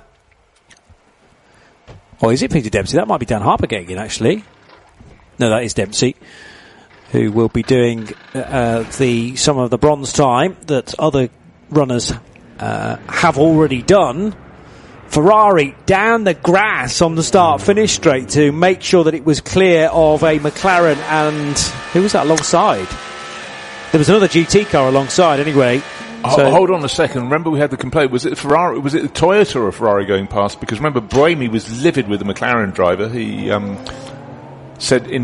Or is it Peter Dempsey? That might be Dan Harper getting in, actually. No, that is Dempsey, who will be doing uh, the some of the bronze time that other runners uh, have already done. Ferrari down the grass on the start-finish straight to make sure that it was clear of a McLaren, and who was that alongside? There was another G T car alongside anyway. Oh, so hold on a second. Remember, we had the complaint. Was it Ferrari? Was it the Toyota or Ferrari going past? Because remember, Brahmy was livid with the McLaren driver. He um, said in